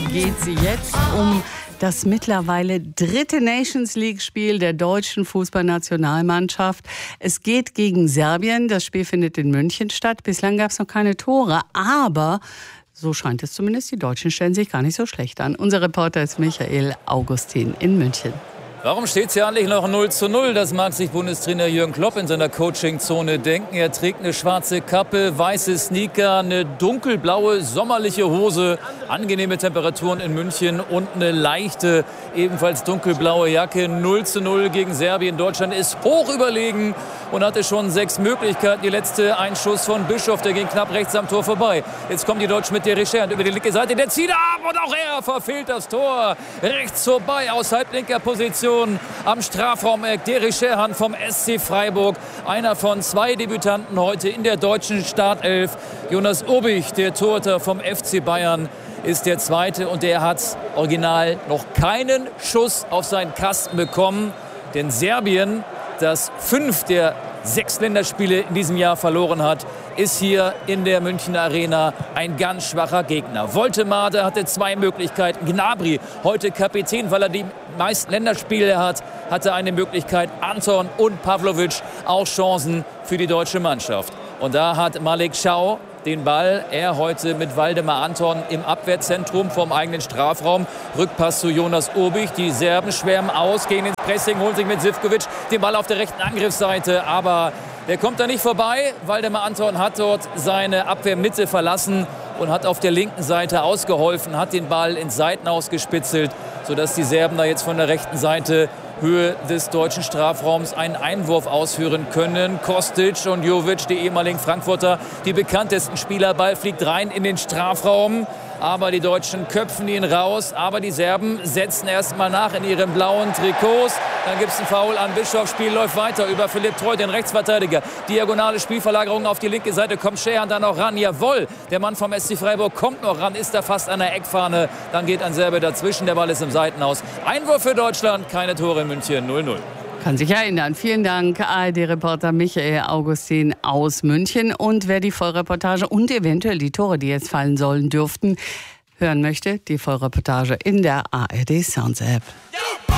geht sie jetzt um das mittlerweile dritte Nations-League-Spiel der deutschen Fußballnationalmannschaft. Es geht gegen Serbien. Das Spiel findet in München statt. Bislang gab es noch keine Tore, aber so scheint es zumindest, die Deutschen stellen sich gar nicht so schlecht an. Unser Reporter ist Michael Augustin in München. Warum steht es ja eigentlich noch 0:0? Das mag sich Bundestrainer Jürgen Klopp in seiner Coachingzone denken. Er trägt eine schwarze Kappe, weiße Sneaker, eine dunkelblaue sommerliche Hose, angenehme Temperaturen in München und eine leichte, ebenfalls dunkelblaue Jacke. 0:0 gegen Serbien. Deutschland ist hoch überlegen und hatte schon 6 Möglichkeiten. Die letzte, ein Schuss von Bischof, der ging knapp rechts am Tor vorbei. Jetzt kommen die Deutschen mit der Recherche über die linke Seite. Der zieht ab und auch er verfehlt das Tor. Rechts vorbei aus halblinker Position. Am Strafraumeck Derek Scherhan vom SC Freiburg. Einer von 2 Debütanten heute in der deutschen Startelf. Jonas Urbich, der Torhüter vom FC Bayern, ist der zweite. Und der hat original noch keinen Schuss auf seinen Kasten bekommen. Denn Serbien, das 5 der 6 Länderspiele in diesem Jahr verloren hat, ist hier in der Münchner Arena ein ganz schwacher Gegner. Woltemade hatte 2 Möglichkeiten. Gnabry, heute Kapitän, weil er die meisten Länderspiele hat, hatte eine Möglichkeit. Anton und Pavlovic auch Chancen für die deutsche Mannschaft. Und da hat Malik Schau den Ball. Er heute mit Waldemar Anton im Abwehrzentrum vom eigenen Strafraum. Rückpass zu Jonas Urbich. Die Serben schwärmen aus, gehen ins Pressing, holen sich mit Sivkovic den Ball auf der rechten Angriffsseite. Aber der kommt da nicht vorbei. Waldemar Anton hat dort seine Abwehrmitte verlassen und hat auf der linken Seite ausgeholfen, hat den Ball ins Seitenaus gespitzelt, sodass die Serben da jetzt von der rechten Seite Höhe des deutschen Strafraums einen Einwurf ausführen können. Kostic und Jovic, die ehemaligen Frankfurter, die bekanntesten Spieler. Ball fliegt rein in den Strafraum. Aber die Deutschen köpfen ihn raus. Aber die Serben setzen erst mal nach in ihren blauen Trikots. Dann gibt es einen Foul an Bischof. Spiel läuft weiter über Philipp Treu, den Rechtsverteidiger. Diagonale Spielverlagerung auf die linke Seite. Kommt Scherhan dann noch ran. Jawohl, der Mann vom SC Freiburg kommt noch ran. Ist da fast an der Eckfahne. Dann geht ein Serbe dazwischen. Der Ball ist im Seitenhaus. Einwurf für Deutschland. Keine Tore in München. 0:0. Kann sich erinnern. Vielen Dank, ARD-Reporter Michael Augustin aus München. Und wer die Vollreportage und eventuell die Tore, die jetzt fallen sollen, dürften, hören möchte, die Vollreportage in der ARD Sounds App.